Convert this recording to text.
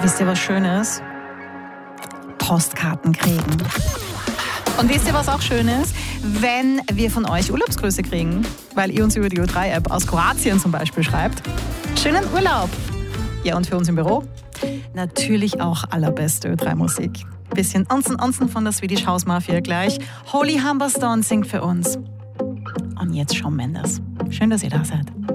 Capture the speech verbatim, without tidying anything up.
wisst ihr, was schön ist? Postkarten kriegen. Und wisst ihr, was auch schön ist? Wenn wir von euch Urlaubsgrüße kriegen, weil ihr uns über die Ö drei App aus Kroatien zum Beispiel schreibt. Schönen Urlaub! Ja, und für uns im Büro natürlich auch allerbeste Ö drei Musik. Bisschen Onsen Onsen von der Swedish House Mafia gleich. Holy Humberstone singt für uns. Und jetzt Shawn Mendes. Schön, dass ihr da seid.